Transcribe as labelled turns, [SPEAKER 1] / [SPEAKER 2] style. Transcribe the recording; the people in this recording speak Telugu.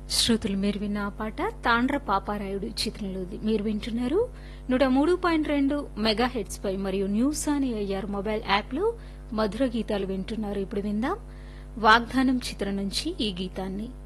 [SPEAKER 1] శ్రోతలు మీరు విన్న ఆ పాట తాండ్ర పాపారాయుడు చిత్రంలోది. మీరు వింటున్నారు 103.2 మెగా హెడ్స్ పై మరియు న్యూస్ అని అయ్యారు మొబైల్ యాప్ లో మధుర గీతాలు వింటున్నారు. ఇప్పుడు విందాం వాగ్దానం చిత్రం నుంచి ఈ గీతాన్ని.